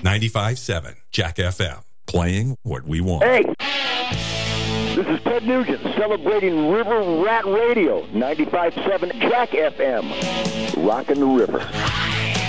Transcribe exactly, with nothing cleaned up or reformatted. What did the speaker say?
ninety-five point seven Jack F M, playing what we want. Hey, this is Ted Nugent celebrating River Rat Radio, ninety-five point seven Jack F M, rockin' the river.